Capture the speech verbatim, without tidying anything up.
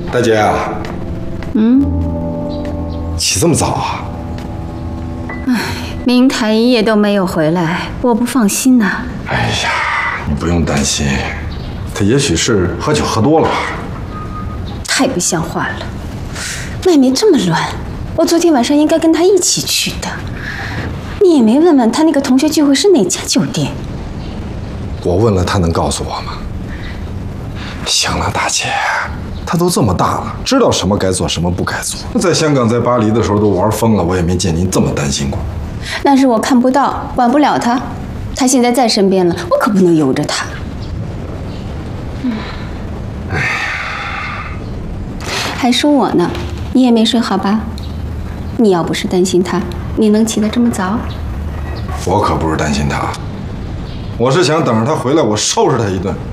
大姐啊， 嗯， 起这么早啊？ 哎，明台一夜都没有回来，我不放心呐。 哎呀，你不用担心，他也许是喝酒喝多了。 太不像话了，外面这么乱，我昨天晚上应该跟他一起去的。你也没问问他那个同学聚会是哪家酒店？ 我问了，他能告诉我吗？行了，大姐，他都这么大了，知道什么该做，什么不该做。在香港、在巴黎的时候都玩疯了，我也没见您这么担心过。 那是我看不到，管不了他。他现在在身边了，我可不能由着他。嗯，哎呀，还说我呢，你也没睡好吧？你要不是担心他，你能起得这么早？ 我可不是担心他，我是想等着他回来，我收拾他一顿。